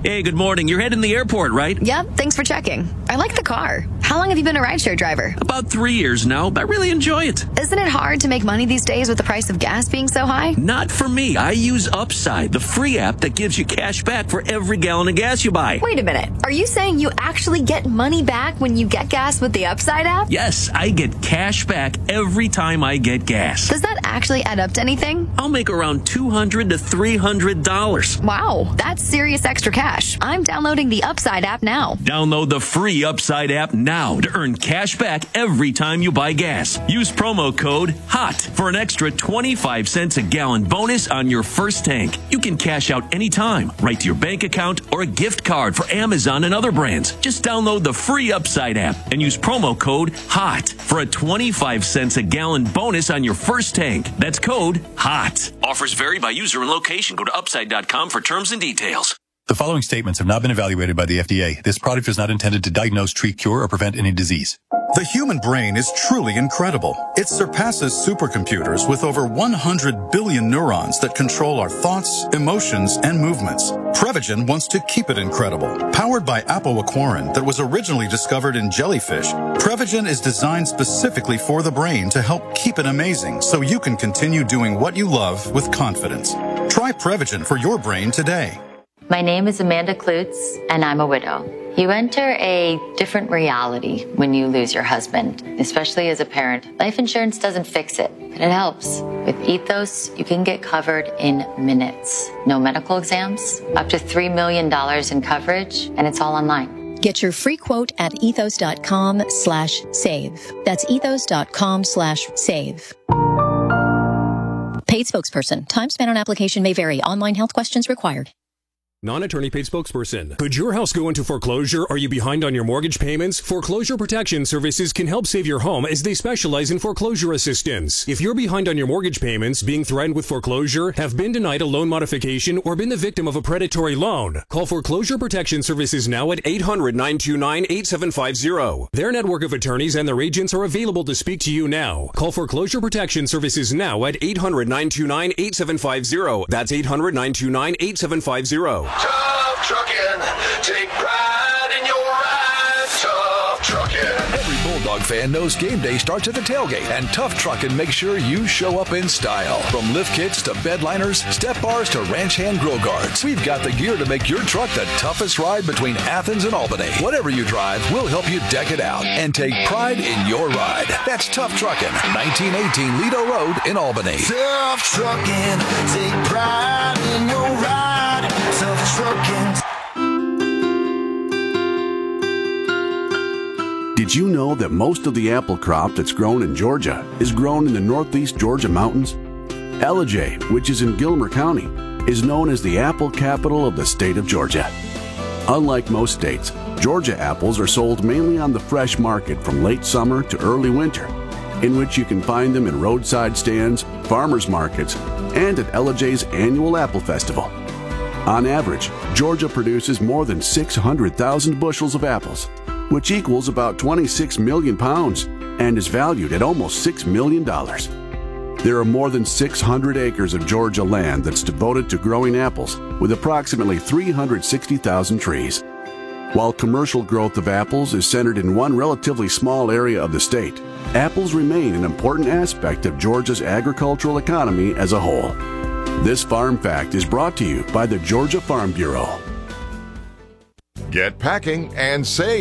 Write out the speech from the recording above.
Hey, good morning. You're heading to the airport, right? Yep, thanks for checking. I like the car. How long have you been a rideshare driver? About 3 years now. I really enjoy it. Isn't it hard to make money these days with the price of gas being so high? Not for me. I use Upside, the free app that gives you cash back for every gallon of gas you buy. Wait a minute. Are you saying you actually get money back when you get gas with the Upside app? Yes, I get cash back every time I get gas. Does that actually add up to anything? I'll make around $200 to $300. Wow, that's serious extra cash. I'm downloading the Upside app now. Download the free Upside app now to earn cash back every time you buy gas. Use promo code HOT for an extra 25 cents a gallon bonus on your first tank. You can cash out anytime, right to your bank account or a gift card for Amazon and other brands. Just download the free Upside app and use promo code HOT for a 25 cents a gallon bonus on your first tank. That's code HOT. Offers vary by user and location. Go to upside.com for terms and details. The following statements have not been evaluated by the FDA. This product is not intended to diagnose, treat, cure, or prevent any disease. The human brain is truly incredible. It surpasses supercomputers with over 100 billion neurons that control our thoughts, emotions, and movements. Prevagen wants to keep it incredible. Powered by apoaquarin that was originally discovered in jellyfish, Prevagen is designed specifically for the brain to help keep it amazing so you can continue doing what you love with confidence. Try Prevagen for your brain today. My name is Amanda Klutz, and I'm a widow. You enter a different reality when you lose your husband, especially as a parent. Life insurance doesn't fix it, but it helps. With Ethos, you can get covered in minutes. No medical exams, up to $3 million in coverage, and it's all online. Get your free quote at ethos.com/save. That's ethos.com/save. Paid spokesperson. Time spent on application may vary. Online health questions required. Non-attorney paid spokesperson. Could your house go into foreclosure? Are you behind on your mortgage payments? Foreclosure Protection Services can help save your home as they specialize in foreclosure assistance. If you're behind on your mortgage payments, being threatened with foreclosure, have been denied a loan modification, or been the victim of a predatory loan, call Foreclosure Protection Services now at 800-929-8750. Their network of attorneys and their agents are available to speak to you now. Call Foreclosure Protection Services now at 800-929-8750. That's 800-929-8750. Tough Truckin', take pride in your ride. Tough Truckin'. Every Bulldog fan knows game day starts at the tailgate, and Tough Truckin' makes sure you show up in style. From lift kits to bed liners, step bars to ranch hand grill guards, we've got the gear to make your truck the toughest ride between Athens and Albany. Whatever you drive, we'll help you deck it out and take pride in your ride. That's Tough Truckin', 1918 Lido Road in Albany. Tough Truckin', take pride in your ride. Tough Truckin'. Did you know that most of the apple crop that's grown in Georgia is grown in the northeast Georgia mountains? Ellijay, which is in Gilmer County, is known as the apple capital of the state of Georgia. Unlike most states, Georgia apples are sold mainly on the fresh market from late summer to early winter, in which you can find them in roadside stands, farmers markets, and at Ellijay's annual apple festival. On average, Georgia produces more than 600,000 bushels of apples, which equals about 26 million pounds and is valued at almost $6 million. There are more than 600 acres of Georgia land that's devoted to growing apples, with approximately 360,000 trees. While commercial growth of apples is centered in one relatively small area of the state, apples remain an important aspect of Georgia's agricultural economy as a whole. This Farm Fact is brought to you by the Georgia Farm Bureau. Get packing and save.